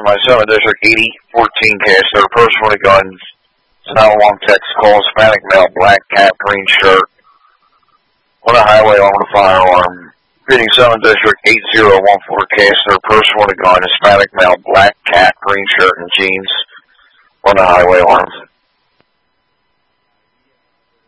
my 7th District 8014 case. There are person with a gun. It's now a long text call. Hispanic male, black cap, green shirt. On a highway, armed with a firearm. Reading 7th District 8014 case. There are person with a gun. Hispanic male, black cap, green shirt, and jeans. On a highway, armed.